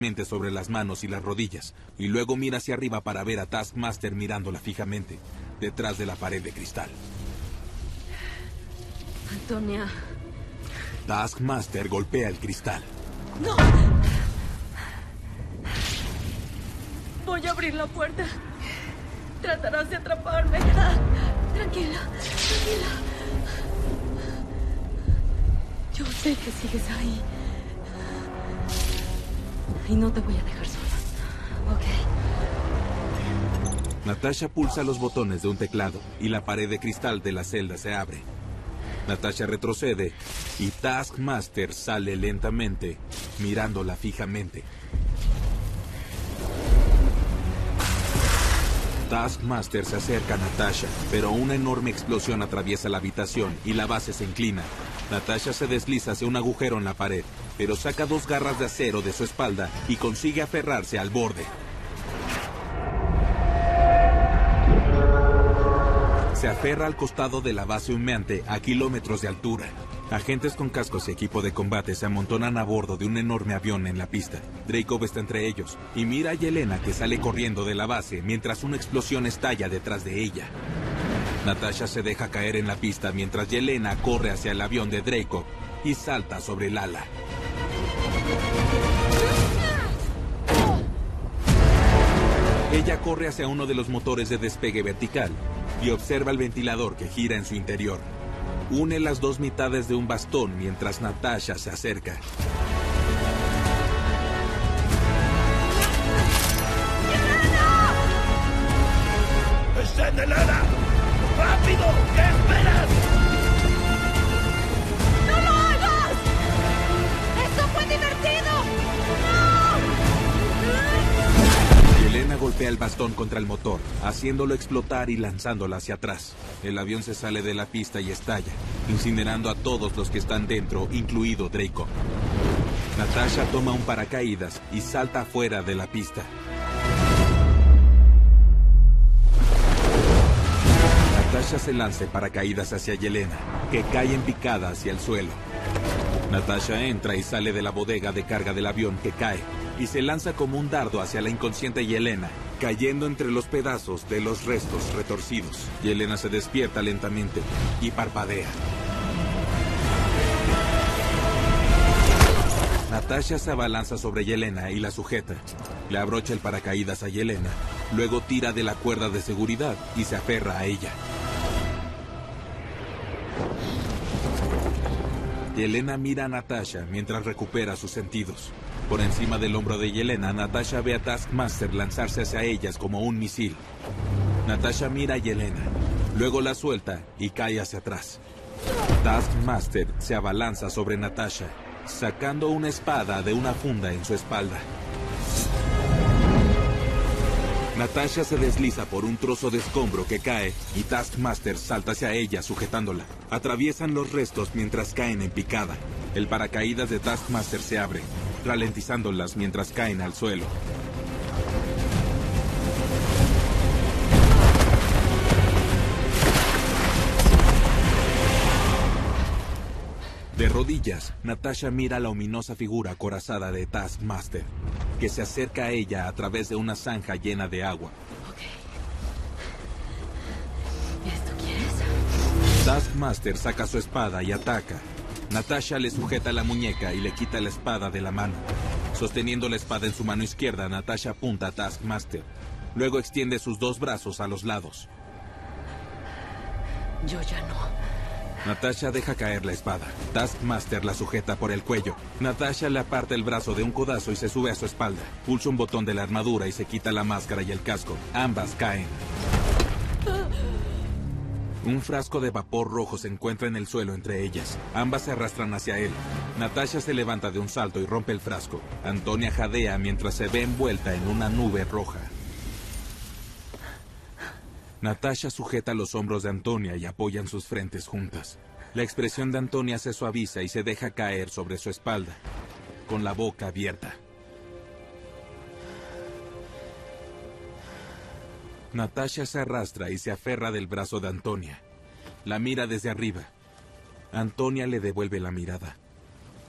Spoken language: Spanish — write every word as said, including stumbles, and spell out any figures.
sobre las manos y las rodillas, y luego mira hacia arriba para ver a Taskmaster mirándola fijamente, detrás de la pared de cristal. Antonia. Taskmaster golpea el cristal. ¡No! Voy a abrir la puerta. Tratarás de atraparme. Ah, tranquila, tranquila. Yo sé que sigues ahí. Y no te voy a dejar sola. Ok. Natasha pulsa los botones de un teclado y la pared de cristal de la celda se abre. Natasha retrocede y Taskmaster sale lentamente, mirándola fijamente. Taskmaster se acerca a Natasha, pero una enorme explosión atraviesa la habitación y la base se inclina. Natasha se desliza hacia un agujero en la pared, pero saca dos garras de acero de su espalda y consigue aferrarse al borde. Se aferra al costado de la base humeante a kilómetros de altura. Agentes con cascos y equipo de combate se amontonan a bordo de un enorme avión en la pista. Dreykov está entre ellos y mira a Yelena, que sale corriendo de la base mientras una explosión estalla detrás de ella. Natasha se deja caer en la pista mientras Yelena corre hacia el avión de Dreykov y salta sobre el ala. Ella corre hacia uno de los motores de despegue vertical y observa el ventilador que gira en su interior. Une las dos mitades de un bastón mientras Natasha se acerca. ¡Yelena! ¡Está en el ala! ¡Rápido! ¿Qué esperas? ¡No lo hagas! ¡Eso fue divertido! ¡No! Yelena golpea el bastón contra el motor, haciéndolo explotar y lanzándola hacia atrás. El avión se sale de la pista y estalla, incinerando a todos los que están dentro, incluido Dreykov. Natasha toma un paracaídas y salta fuera de la pista. Natasha se lanza en paracaídas hacia Yelena, que cae en picada hacia el suelo. Natasha entra y sale de la bodega de carga del avión, que cae, y se lanza como un dardo hacia la inconsciente Yelena, cayendo entre los pedazos de los restos retorcidos. Yelena se despierta lentamente y parpadea. Natasha se abalanza sobre Yelena y la sujeta. Le abrocha el paracaídas a Yelena, luego tira de la cuerda de seguridad y se aferra a ella. Yelena mira a Natasha mientras recupera sus sentidos. Por encima del hombro de Yelena, Natasha ve a Taskmaster lanzarse hacia ellas como un misil. Natasha mira a Yelena, luego la suelta y cae hacia atrás. Taskmaster se abalanza sobre Natasha, sacando una espada de una funda en su espalda. Natasha se desliza por un trozo de escombro que cae y Taskmaster salta hacia ella sujetándola. Atraviesan los restos mientras caen en picada. El paracaídas de Taskmaster se abre, ralentizándolas mientras caen al suelo. De rodillas, Natasha mira la ominosa figura acorazada de Taskmaster, que se acerca a ella a través de una zanja llena de agua. Ok. ¿Esto quieres? Taskmaster saca su espada y ataca. Natasha le sujeta la muñeca y le quita la espada de la mano. Sosteniendo la espada en su mano izquierda, Natasha apunta a Taskmaster. Luego extiende sus dos brazos a los lados. Yo ya no. Natasha deja caer la espada. Taskmaster la sujeta por el cuello. Natasha le aparta el brazo de un codazo y se sube a su espalda. Pulsa un botón de la armadura y se quita la máscara y el casco. Ambas caen. Un frasco de vapor rojo se encuentra en el suelo entre ellas. Ambas se arrastran hacia él. Natasha se levanta de un salto y rompe el frasco. Antonia jadea mientras se ve envuelta en una nube roja. Natasha sujeta los hombros de Antonia y apoyan sus frentes juntas. La expresión de Antonia se suaviza y se deja caer sobre su espalda, con la boca abierta. Natasha se arrastra y se aferra del brazo de Antonia. La mira desde arriba. Antonia le devuelve la mirada.